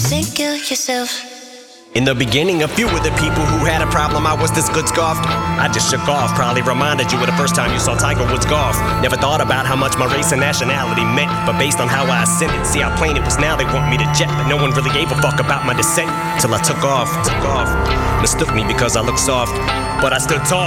think kill yourself. In the beginning, a few of the people who had a problem I was this good scoffed. I just shook off, probably reminded you of the first time you saw Tiger Woods golf. Never thought about how much my race and nationality meant, but based on how I ascended, see how plain it was now they want me to jet. But no one really gave a fuck about my descent till I took off. Mistook me because I looked soft, but I stood tall.